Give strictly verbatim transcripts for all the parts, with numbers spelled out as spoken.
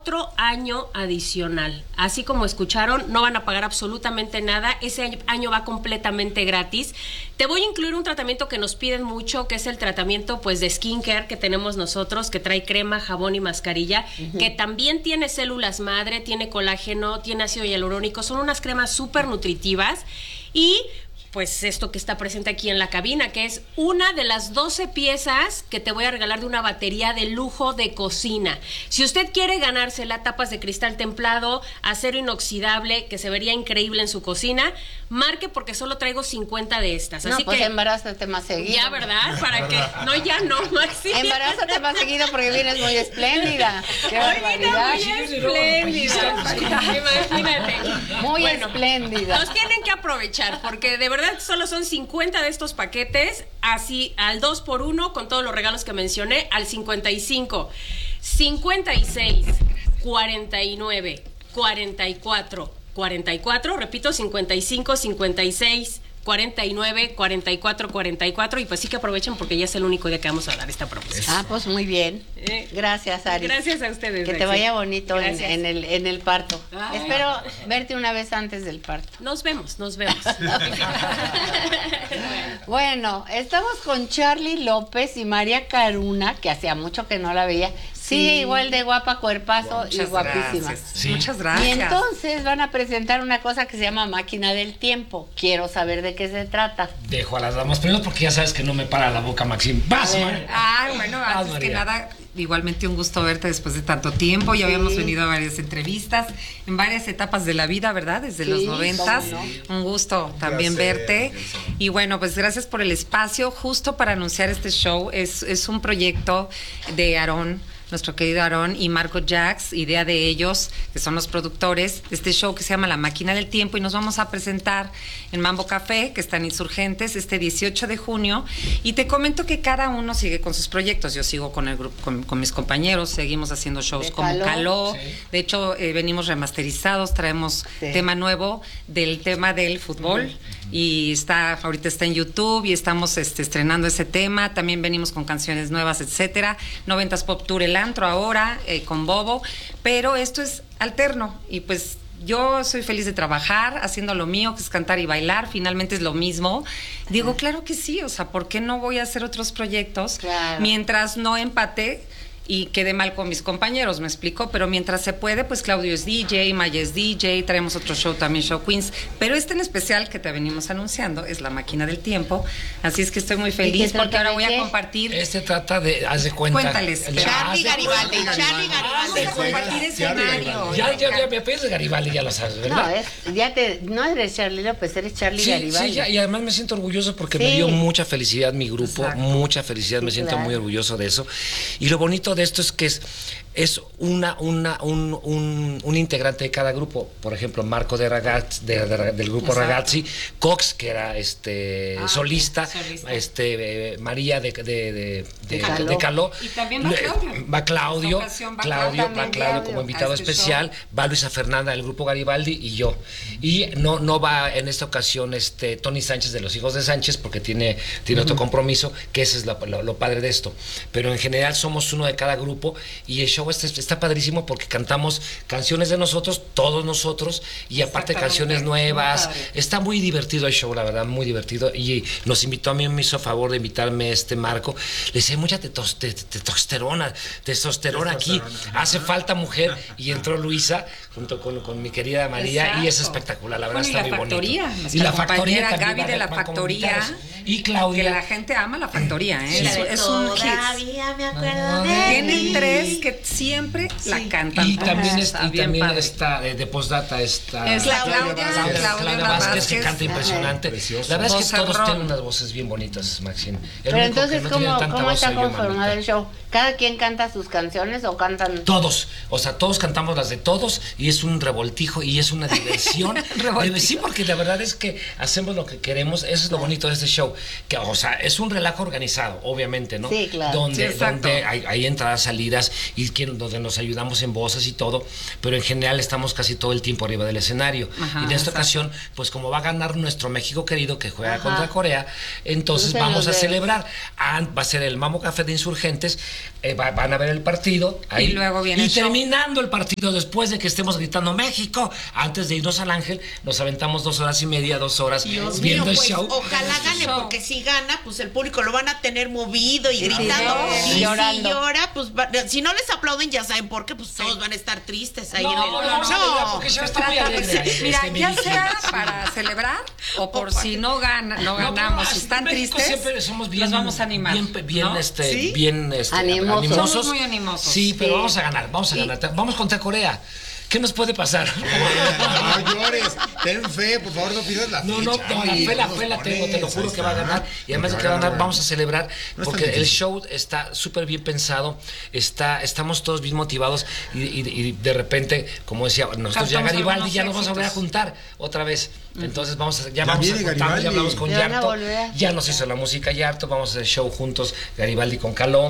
otro año adicional. Así como escucharon, no van a pagar absolutamente nada. Ese año va completamente gratis. Te voy a incluir un tratamiento que nos piden mucho, que es el tratamiento pues de skincare que tenemos nosotros, que trae crema, jabón y mascarilla, uh-huh. que también tiene células madre, tiene colágeno, tiene ácido hialurónico. Son unas cremas súper nutritivas. Y pues esto que está presente aquí en la cabina, que es una de las doce piezas que te voy a regalar de una batería de lujo de cocina. Si usted quiere ganársela, tapas de cristal templado, acero inoxidable, que se vería increíble en su cocina, marque porque solo traigo cincuenta de estas. No, Así pues que embarázate más seguido. Ya, ¿verdad? Para que... No, ya no, Maxi. Embarázate más seguido porque vienes muy espléndida. ¡Qué barbaridad! Muy espléndida. Imagínate. Muy bueno, espléndida. Nos tienen que aprovechar porque de verdad solo son cincuenta de estos paquetes, así al dos por uno con todos los regalos que mencioné, al cincuenta y cinco, cincuenta y seis, cuarenta y nueve, cuarenta y cuatro, cuarenta y cuatro, repito, cincuenta y cinco, cincuenta y seis, cuarenta y nueve, cuarenta y cuatro, cuarenta y cuatro, y pues sí que aprovechen porque ya es el único día que vamos a dar esta promoción. Ah, pues muy bien. Gracias, Ari. Gracias a ustedes. Que te vaya bonito en, en, el, en el parto. Ay. Espero verte una vez antes del parto. Nos vemos, nos vemos. Bueno, estamos con Charly López y María Caruna, que hacía mucho que no la veía. Sí, sí, igual de guapa, cuerpazo Muchas y guapísima. Sí. Muchas gracias. Y entonces van a presentar una cosa que se llama Máquina del Tiempo. Quiero saber de qué se trata. Dejo a las damas primero porque ya sabes que no me para la boca, Maxim. ¡Vas, María! Ah, bueno, antes Vas, que nada, igualmente un gusto verte después de tanto tiempo. Ya sí. habíamos venido a varias entrevistas en varias etapas de la vida, ¿verdad? Desde sí, los noventas. No. Un gusto también gracias, verte. Gracias. Y bueno, pues gracias por el espacio. Justo para anunciar este show, es, es un proyecto de Aarón, nuestro querido Aarón y Marco Jax, idea de ellos, que son los productores de este show que se llama La Máquina del Tiempo, y nos vamos a presentar en Mambo Café, que está en Insurgentes, este dieciocho de junio, y te comento que cada uno sigue con sus proyectos. Yo sigo con el grupo, con, con mis compañeros, seguimos haciendo shows como Caló, Caló. Sí. De hecho, eh, venimos remasterizados, traemos sí. tema nuevo del tema del fútbol, uh-huh. y está, ahorita está en YouTube, y estamos este, estrenando ese tema. También venimos con canciones nuevas, etcétera. Noventas Pop Tour, el antro ahora, eh, con Bobo, pero esto es alterno, y pues yo soy feliz de trabajar haciendo lo mío, que es cantar y bailar. Finalmente es lo mismo. Digo, claro que sí, o sea, ¿por qué no voy a hacer otros proyectos? Claro. Mientras no empate y quede mal con mis compañeros, me explico, pero mientras se puede, pues Claudio es D J, Maya es D J, traemos otro show también, Show Queens, pero este en especial que te venimos anunciando es La Máquina del Tiempo, así es que estoy muy feliz porque ahora voy a compartir. Este trata de, haz de cuenta. Cuéntales. Charly Garibaldi, Charly Garibaldi. De compartir escenario. Ya, ya, ya, me apellido Garibaldi, ya lo sabes, ¿verdad? No, es, ya te, no eres Charly López, eres Charly sí, Garibaldi. Sí, ya, y además me siento orgulloso porque sí. me dio mucha felicidad mi grupo, exacto. mucha felicidad, sí, me siento claro. muy orgulloso de eso. Y lo bonito de esto es que es es una, una, un, un, un integrante de cada grupo. Por ejemplo, Marco de Ragazzi, de, de, del grupo Exacto. Ragazzi, Cox, que era este ah, solista, solista, este eh, María de, de, de, de, de, Caló. de Caló. Y también va Claudio. Va Claudio, va Claudio, va Claudio como invitado este especial, show. Va Luisa Fernanda del grupo Garibaldi y yo. Y no, no va en esta ocasión este Tony Sánchez de los Hijos de Sánchez porque tiene, tiene uh-huh. otro compromiso, que ese es lo, lo, lo padre de esto. Pero en general somos uno de cada grupo y el show este está padrísimo porque cantamos canciones de nosotros, todos nosotros, y aparte canciones nuevas. Está muy divertido el show, la verdad, muy divertido. Y nos invitó, a mí me hizo favor de invitarme este Marco. Le decía, mucha testosterona, testosterona aquí, hace falta mujer. Y entró Luisa junto con, con mi querida María. Exacto. Y es espectacular, la verdad, bueno, está muy factoría, bonito. Y la factoría también. Gaby de la factoría. Y Claudia. Que la gente ama la factoría, ¿eh? Sí. Es, es un hit. Todavía me acuerdo de Tienen tres que siempre sí. la cantan. Y también, es, y también está de, de postdata está es la Claudia, Claudia, Claudia, Claudia, Claudia Vázquez, Vázquez, que canta impresionante. Precioso. La verdad es que todos Ron. tienen unas voces bien bonitas, Maxine. El Pero entonces, no ¿cómo, ¿cómo está yo, conformado el show? ¿Cada quien canta sus canciones o cantan...? Todos, o sea, todos cantamos las de todos y es un revoltijo y es una diversión. Sí, porque la verdad es que hacemos lo que queremos, eso es lo bonito de este show, que, o sea, es un relajo organizado, obviamente, ¿no? Sí, claro. Donde, sí, donde hay, hay entradas, salidas, y quien quien, donde nos ayudamos en voces y todo, pero en general estamos casi todo el tiempo arriba del escenario. Ajá, y en esta exacto. ocasión, pues como va a ganar nuestro México querido que juega Ajá. contra Corea, entonces Entonces vamos a de... celebrar. Ah, va a ser el Mamo Café de Insurgentes, eh, va, van a ver el partido. Ahí, y luego viene Y el terminando show. el partido, después de que estemos gritando México, antes de irnos al Ángel, nos aventamos dos horas y media, dos horas Dios viendo mío, el pues, show. Ojalá gane, porque si gana, pues el público lo van a tener movido y gritando. Sí, y llorando. si llora, pues va, si no les aplauden, ya saben por qué, pues todos sí. van a estar tristes ahí no, en el no, vamos a celebrar porque yo estoy muy alegre. Mira, este, ya sea para celebrar o por o si no gana, no ganamos, no, si están tristes, siempre somos bien, los vamos a animar. Bien, bien, ¿no? este, ¿Sí? bien este, animosos. animosos. Somos muy animosos. Sí, pero sí. vamos a ganar, vamos a sí. ganar. Vamos contra Corea. ¿Qué nos puede pasar? No llores, ten fe, por favor, no pidas la No, fecha. no, no, la fe, la fe la tengo, te lo juro que va a ganar. Y además de que va a ganar, vamos a celebrar, porque el show está súper bien pensado, está, estamos todos bien motivados y, y, y de repente, como decía, nosotros ya Garibaldi ya nos vamos a volver a juntar otra vez. Entonces vamos a, ya, ya vamos a juntarnos, ya hablamos con Yarto, ya nos hizo la música Yarto, vamos a hacer show juntos, Garibaldi con Caló,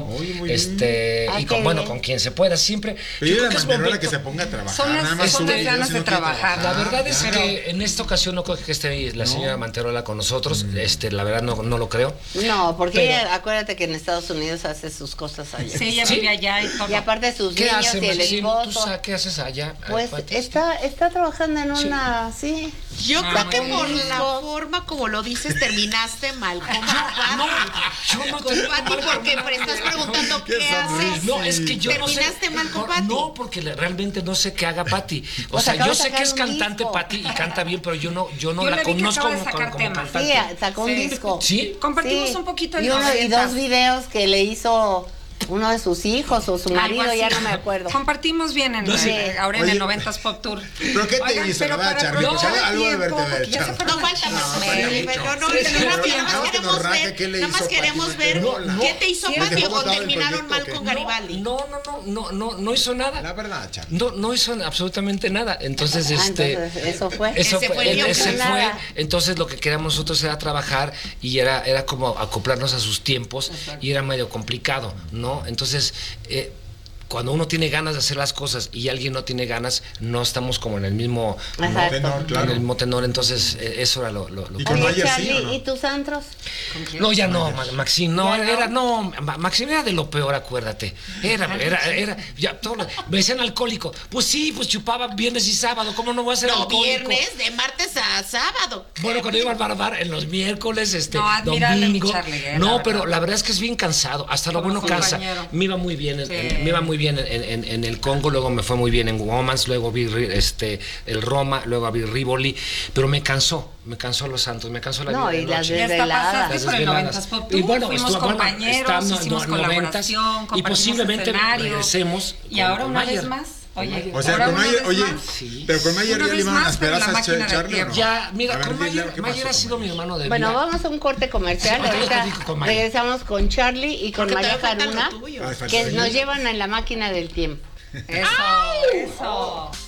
este, y con, bueno, con quien se pueda, siempre. Yo creo que es momento que se ponga a trabajar. Son las, son las ganas de trabajar. La verdad es pero, que en esta ocasión no creo que esté la señora no. Manterola con nosotros, mm. este, la verdad no, no lo creo. No, porque pero, ella, acuérdate que en Estados Unidos hace sus cosas allá. Sí, ella vive allá y todo. Y aparte sus ¿Qué niños hace, y el esposo. ¿Tú sabes qué haces allá? Pues está, está trabajando en una, sí. sí. Yo creo que por la forma como lo dices terminaste mal con Pati. No, yo no con Pati porque me estás preguntando qué, qué haces. No, es que yo terminaste no sé, mal con no, Pati. No, porque realmente no sé qué haga Pati. O pues sea, yo sé que es cantante Pati y canta bien, pero yo no, yo no yo la conozco como, como, como cantante. Sí, sacó sí. un disco. Sí. Compartimos sí. un poquito y, uno, y dos videos que le hizo uno de sus hijos o su marido, ya no me acuerdo. Compartimos bien en, no, sí. eh, ahora Oye, en el noventas Pop Tour. ¿Pero qué te Oigan, hizo, verdad, Charly? No, algo de verte de No falta más. No, no, nada más queremos ver, nada más queremos ver qué te hizo Pati o terminaron mal con Garibaldi. No, no, no, no, no, no hizo nada. La verdad, Charly. No, no hizo absolutamente nada. Entonces, ah, este, entonces, eso fue. Eso ese fue, fue, ese fue. Entonces, lo que queríamos nosotros era trabajar y era, era como acoplarnos a sus tiempos y era medio complicado, ¿no? Entonces, Eh, cuando uno tiene ganas de hacer las cosas y alguien no tiene ganas, no estamos como en el mismo no, tenor, claro. en el mismo tenor, entonces eh, eso era lo, lo, lo ¿Y que Oye, Maya Charly, sí, ¿o no? ¿y tus antros? No, ya no, Maxine, no, no, era, no, Maxine era de lo peor, acuérdate. Era, era, era, ya, todo lo, me decían alcohólico. Pues sí, pues chupaba viernes y sábado, ¿cómo no voy a ser no, alcohólico? Viernes, de martes a sábado. Bueno, cuando iba al bar, bar en los miércoles, este, no, domingo. Charly, eh, no, la pero verdad. la verdad es que es bien cansado, hasta lo bueno cansa. Me iba muy bien, en, sí. en, me iba muy bien en, en, en el Congo, luego me fue muy bien en Womans, luego vi este el Roma, luego vi Rivoli, pero me cansó, me cansó Los Santos, me cansó la no, vida y de las noche. desveladas. Las desveladas. Y bueno, fuimos estuvo, compañeros, bueno, hicimos está, no, colaboración, noventas, y posiblemente regresemos. Y ahora con, una con vez Mayer. Más. Oye, o sea, con Mayer, oye, sí. pero con Mayer ya le iban a esperar a Charly, ¿no? Ya, mira, con Mayer, Mayer ha sido mi hermano de vida. Bueno, vamos a un corte comercial. Sí, ahorita regresamos con Charly y con María Caruna, que nos llevan en la máquina del tiempo. Eso, ¡ay! Eso.